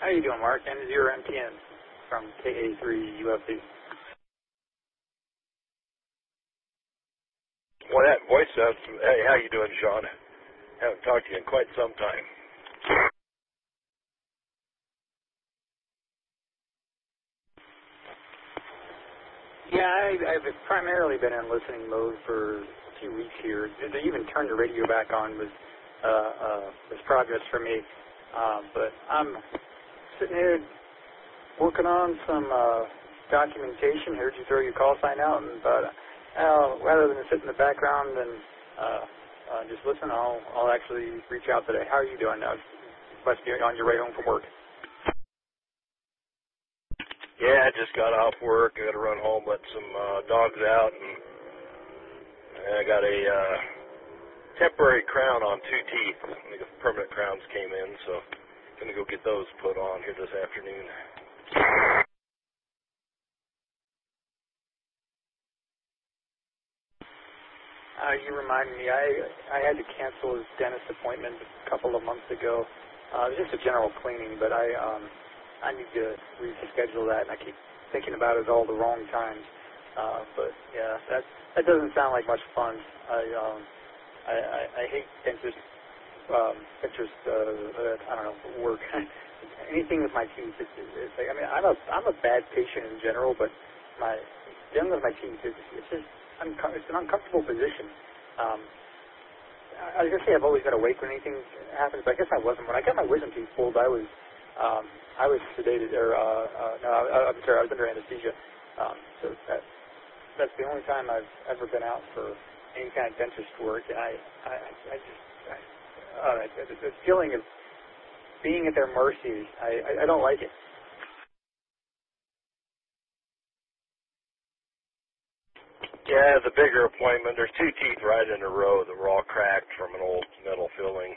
How you doing, Mark? N0MTN from KA3UFD. Well, that voice sounds. Hey, how you doing, Sean? Haven't talked to you in quite some time. Yeah, I've primarily been in listening mode for a few weeks here. To even turn the radio back on was progress for me. But I'm sitting here working on some documentation. Heard you throw your call sign out, and rather than sit in the background and just listen, I'll actually reach out today. How are you doing now? Must be on your way home from work. Yeah, I just got off work. I got to run home, let some dogs out, and I got a temporary crown on 2 teeth. The permanent crowns came in, so I'm gonna go get those put on here this afternoon. You reminded me, I had to cancel his dentist appointment a couple of months ago. It was just a general cleaning, but I need to reschedule that, and I keep thinking about it all the wrong times. But yeah, that doesn't sound like much fun. I hate dentist I don't know, work. Anything with my teeth. It's like, I mean, I'm a bad patient in general, but dealing with my teeth, it's just it's an uncomfortable position. I was gonna say I've always been awake when anything happens, but I guess I wasn't. When I got my wisdom teeth pulled, I was sedated, or no, I'm sorry, I was under anesthesia. So that's the only time I've ever been out for any kind of dentist work, and the feeling of being at their mercy, I don't like it. Yeah, the bigger appointment. There's 2 teeth right in a row that were all cracked from an old metal filling.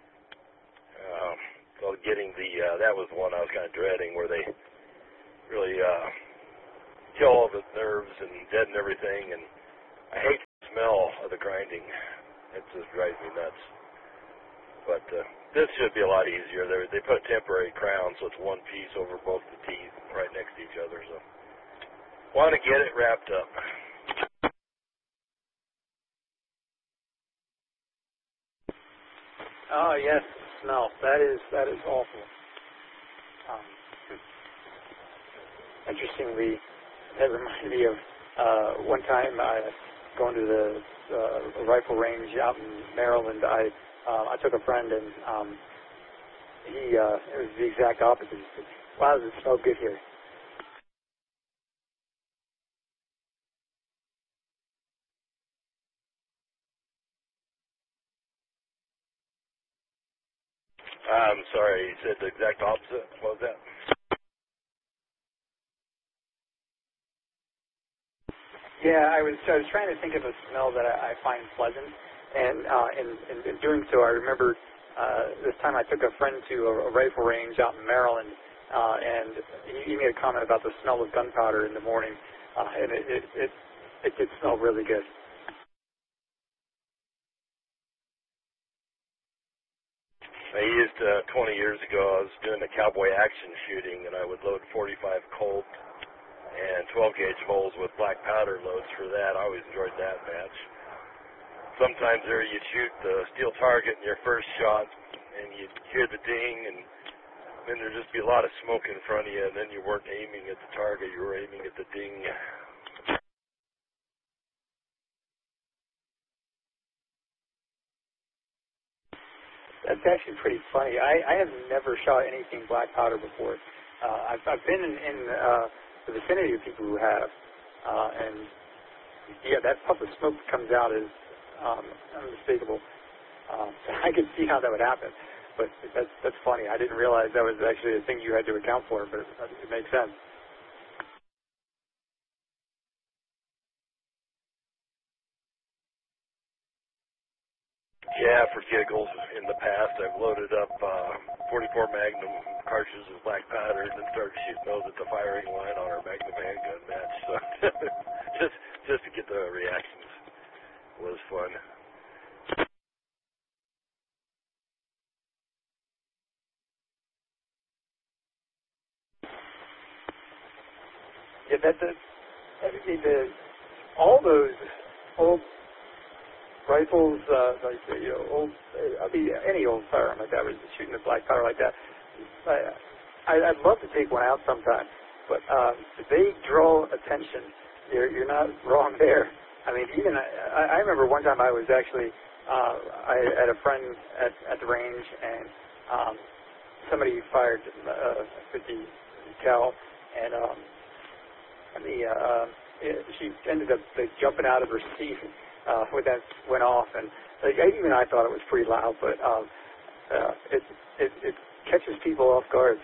So getting that was the one I was kind of dreading, where they really kill all the nerves and deaden everything. And I hate the smell of the grinding. It just drives me nuts. But this should be a lot easier. They put a temporary crown, so it's one piece over both the teeth, right next to each other. So want to get it wrapped up. Oh yes, smell. That is awful. Interestingly, that reminded me of one time going to the rifle range out in Maryland. I took a friend, and it was the exact opposite. He said, "Wow, does it smell good here?" I'm sorry, you said the exact opposite. What was that? Yeah, I was trying to think of a smell that I find pleasant, and in doing so, I remembered this time I took a friend to a rifle range out in Maryland, and he made a comment about the smell of gunpowder in the morning, and it did smell really good. I used 20 years ago. I was doing a cowboy action shooting, and I would load 45 Colt and 12 gauge holes with black powder loads for that. I always enjoyed that match. Sometimes there you shoot the steel target in your first shot, and you hear the ding, and then there'd just be a lot of smoke in front of you, and then you weren't aiming at the target, you were aiming at the ding. That's actually pretty funny. I have never shot anything black powder before. I've been in the vicinity of people who have, and yeah, that puff of smoke that comes out is unmistakable. So I could see how that would happen, but that's funny. I didn't realize that was actually a thing you had to account for, but it makes sense. Yeah, for giggles, in the past I've loaded up 44 Magnum cartridges with black powder and then started shooting those at the firing line on our Magnum handgun match. So just to get the reactions was fun. Yeah, all those old rifles, like old, any old firearm like that, was shooting a black powder like that. I'd love to take one out sometime, but they draw attention. You're not wrong there. I mean, even I remember one time I was actually I had a friend at the range, and somebody fired 50 cal, and she ended up jumping out of her seat when that went off, and even I thought it was pretty loud, but it catches people off guard.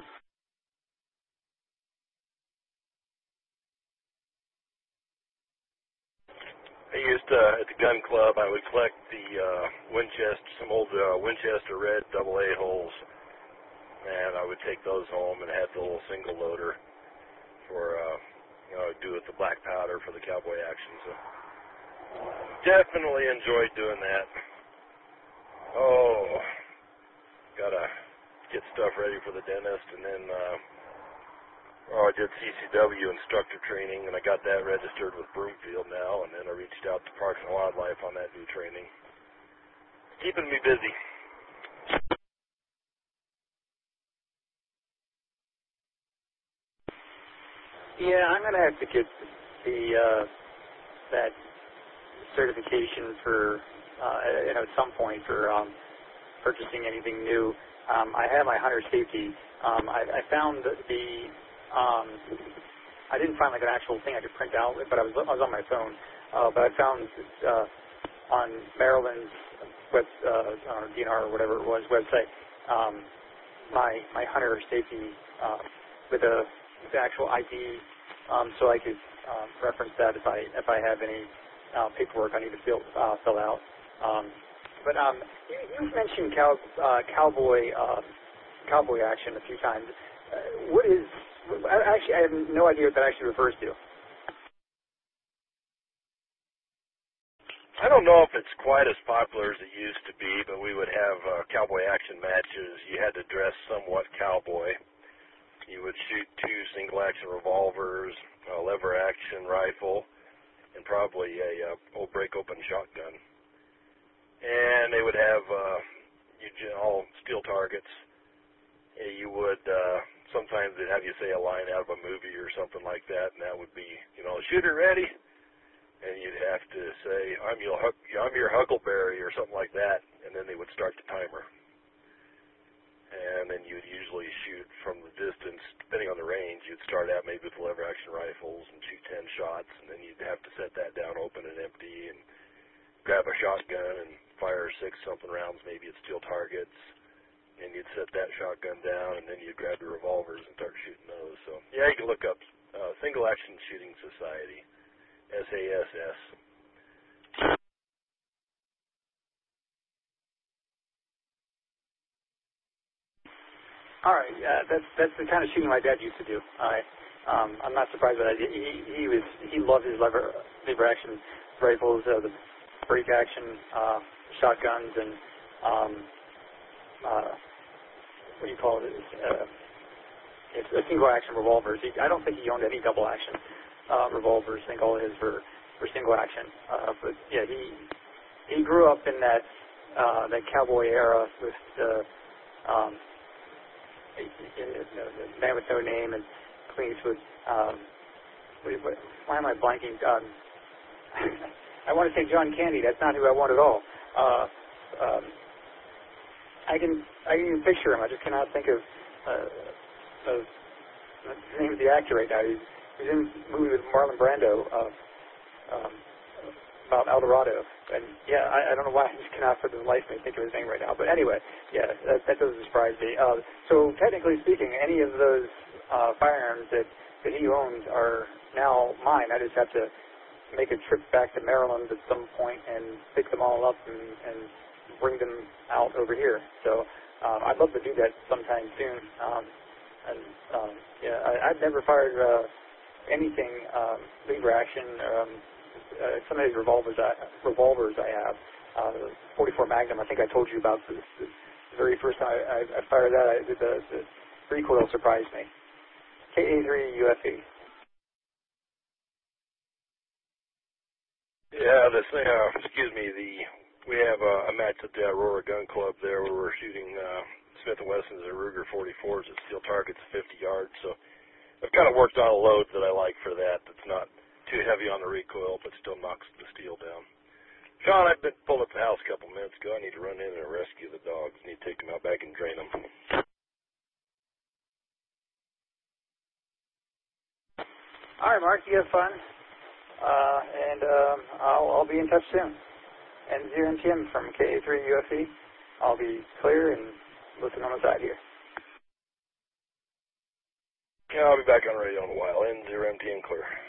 I used at the gun club, I would collect the Winchester, some old Winchester red AA holes, and I would take those home and have the little single loader for do with the black powder for the cowboy action. So definitely enjoyed doing that. Oh, gotta get stuff ready for the dentist, and then I did CCW instructor training, and I got that registered with Broomfield now, and then I reached out to Parks and Wildlife on that new training. Keeping me busy. Yeah, I'm going to have to get the that certification for at some point for purchasing anything new. I have my hunter safety. I found I didn't find like an actual thing I could print out, but I was on my phone. But I found on Maryland's web, DNR or whatever it was website, my hunter safety with the actual ID, so I could reference that if I have any paperwork I need to fill out. But you've mentioned cowboy action a few times. What is actually? I have no idea what that actually refers to. I don't know if it's quite as popular as it used to be, but we would have cowboy action matches. You had to dress somewhat cowboy. You would shoot 2 single-action revolvers, a lever-action rifle, and probably a old break-open shotgun. And they would have all steel targets. You would sometimes they'd have you say a line out of a movie or something like that, and that would be, shooter ready, and you'd have to say, I'm your Huckleberry or something like that, and then they would start the timer. And then you'd usually shoot from the distance, depending on the range. You'd start out maybe with lever-action rifles and shoot 10 shots, and then you'd have to set that down open and empty and grab a shotgun and fire 6-something rounds, maybe at steel targets, and you'd set that shotgun down, and then you'd grab your revolvers and start shooting those. So, yeah, you can look up Single Action Shooting Society, SASS. All right, that's the kind of shooting my dad used to do. I'm not surprised by that. He loved his lever action rifles, the break action shotguns, and what do you call it? It's a single action revolvers. I don't think he owned any double action revolvers. I think all his were single action. But yeah, he grew up in that cowboy era with the Man with No Name and Clint Eastwood. Why am I blanking? I want to say John Candy. That's not who I want at all. I can even picture him. I just cannot think of the name of the actor right now. He's in a movie with Marlon Brando about El Dorado. And yeah, I don't know why I just cannot for the life of me think of his name right now. But anyway, yeah, that doesn't surprise me. So technically speaking, any of those firearms that he owns are now mine. I just have to make a trip back to Maryland at some point and pick them all up and bring them out over here. So I'd love to do that sometime soon. Yeah, I've never fired anything lever action. Some of these revolvers I have, 44 Magnum. I think I told you about this. The very first time I fired that, the recoil surprised me. KA3 UFE. Yeah, this thing, we have a match at the Aurora Gun Club there where we're shooting Smith & Wesson's and Ruger 44s at steel targets 50 yards. So I've kind of worked on a load that I like for that that's not too heavy on the recoil but still knocks the steel down. Sean, I've been pulled up the house a couple minutes ago. I need to run in and rescue the dogs. I need to take them out back and drain them. All right, Mark, you have fun, and I'll be in touch soon. And Zero and Tim from KA3 UFE, I'll be clear and listen on the side here. Yeah, I'll be back on radio in a while. N0MTN clear.